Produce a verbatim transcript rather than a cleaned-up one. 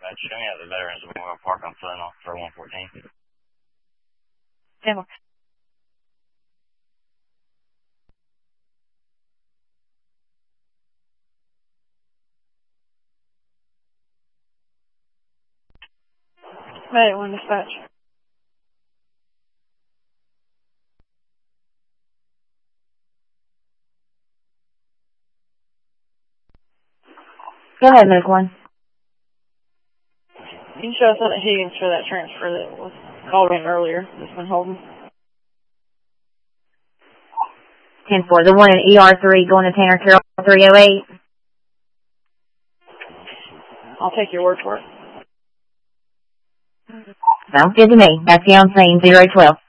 Show me out the Veterans Memorial Park on Flannel for one fourteen. Demo. Right, one dispatch. Go ahead, Medic One. You can show us out at Higgins for that transfer that was called in earlier. That's been holding. ten four, the one in E R three going to Tanner Carroll three oh eight. I'll take your word for it. Sounds good to me. That's the on scene zero twelve.